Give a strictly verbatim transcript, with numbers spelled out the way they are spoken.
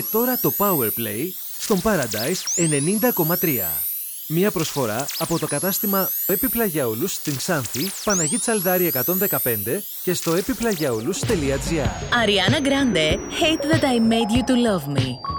Τώρα το Powerplay στον Paradise ενενήντα κόμμα τρία. Μία προσφορά από το κατάστημα Επιπλαγιαούλους στην Ξάνθη, Παναγή Τσαλδάρη εκατόν δεκαπέντε και στο επιπλαγιαούλους τελεία τζι άρ. Ariana Grande, Hate That I Made You To Love Me.